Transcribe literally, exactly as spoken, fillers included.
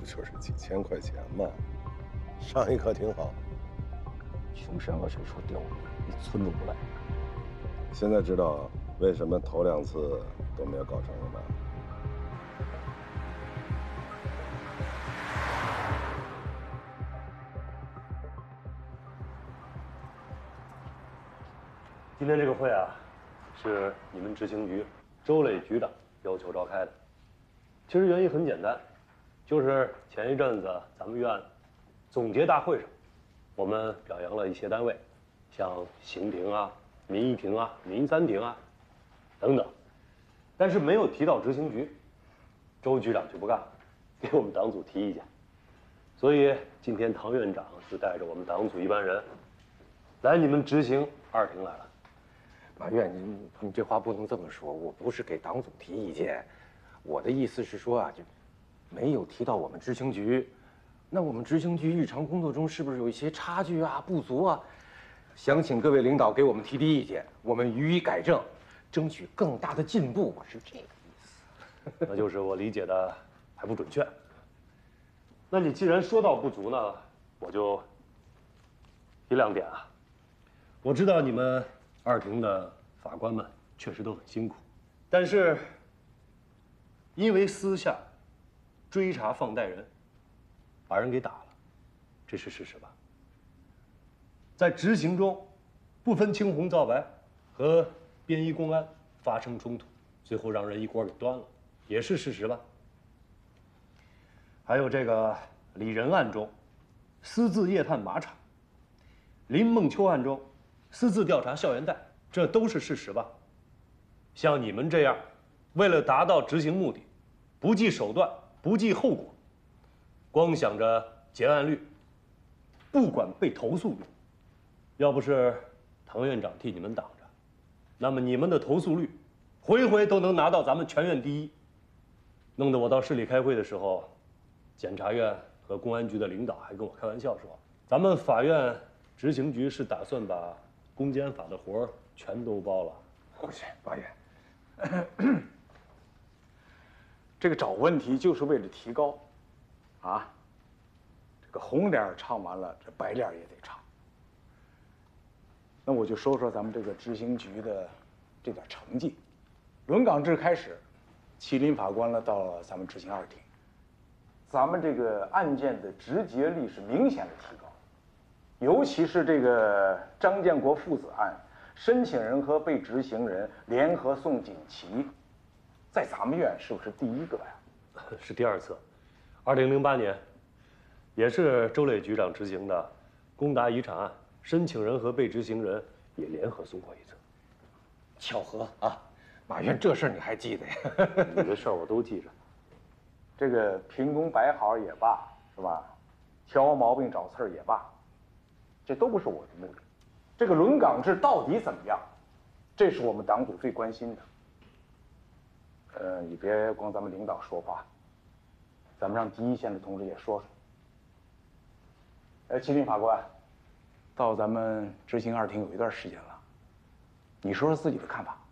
就是几千块钱嘛，上一课挺好。 穷山恶水出钓鱼，一寸都不赖。 现在知道为什么头两次都没有搞成了吧？ 今天这个会啊，是你们执行局周磊局长要求召开的。其实原因很简单，就是前一阵子咱们院总结大会上，我们表扬了一些单位，像刑庭啊、民一庭啊、民三庭啊等等，但是没有提到执行局。周局长就不干了，给我们党组提意见。所以今天唐院长就带着我们党组一班人，来你们执行二庭来了。 马院，你你这话不能这么说，我不是给党组提意见，我的意思是说啊，就没有提到我们执行局，那我们执行局日常工作中是不是有一些差距啊、不足啊？想请各位领导给我们提提意见，我们予以改正，争取更大的进步。我是这个意思。 那就是我理解的还不准确。那你既然说到不足呢，我就提两点啊。我知道你们二庭的法官们确实都很辛苦，但是因为私下追查放贷人，把人给打了，这是事实吧？在执行中，不分青红皂白，和便衣公安发生冲突，最后让人一锅给端了，也是事实吧？还有这个李仁案中，私自夜探马场；林梦秋案中，私自调查校园贷，这都是事实吧？像你们这样，为了达到执行目的，不计手段、不计后果，光想着结案率，不管被投诉率，要不是唐院长替你们挡着，那么你们的投诉率，回回都能拿到咱们全院第一，弄得我到市里开会的时候，检察院和公安局的领导还跟我开玩笑说，咱们法院执行局是打算把公检法的活儿全都包了。 不是，马院，这个找问题就是为了提高，啊，这个红脸唱完了，这白脸也得唱。那我就说说咱们这个执行局的这点成绩。轮岗制开始，麒麟法官了到了咱们执行二庭，咱们这个案件的执结率是明显的提高，尤其是这个张建国父子案，申请人和被执行人联合送锦旗，在咱们院是不是第一个呀？ 是第二次，二零零八年，也是周磊局长执行的公达遗产案，申请人和被执行人也联合送过一次。 巧合啊，马院这事儿你还记得呀？ 你的事儿我都记着。 这个评功摆好也罢，是吧？挑毛病找刺儿也罢，这都不是我的目的。这个轮岗制到底怎么样？这是我们党组最关心的。呃，你别光咱们领导说话，咱们让第一线的同志也说说。哎，麒麟法官，到咱们执行二庭有一段时间了，你说说自己的看法。